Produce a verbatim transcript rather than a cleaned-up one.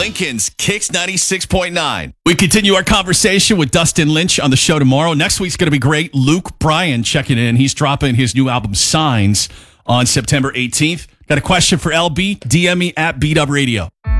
Rankins, Kicks ninety-six point nine. We continue our conversation with Dustin Lynch on the show tomorrow. Next week's going to be great. Luke Bryan checking in. He's dropping his new album, Signs, on September eighteenth. Got a question for L B? D M me at B Dub Radio.